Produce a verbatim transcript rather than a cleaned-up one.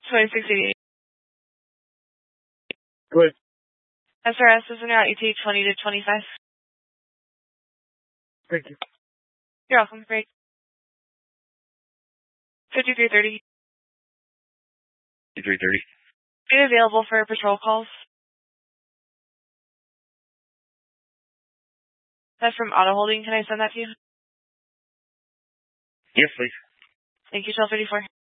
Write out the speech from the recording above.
twenty-six eighty-eight. Go ahead. S R S is in route E T twenty to twenty-five. Thank you. You're welcome. Great. fifty-three thirty. fifty-three thirty. Be available for patrol calls. That's from Auto Holding. Can I send that to you? Yes, please. Thank you, twelve thirty-four.